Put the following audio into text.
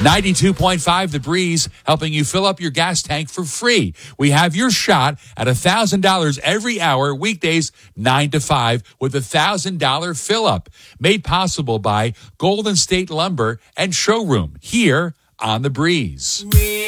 92.5 The Breeze, helping you fill up your gas tank for free. We have your shot at $1,000 every hour, weekdays 9 to 5, with $1,000 fill-up. Made possible by Golden State Lumber and Showroom here on The Breeze.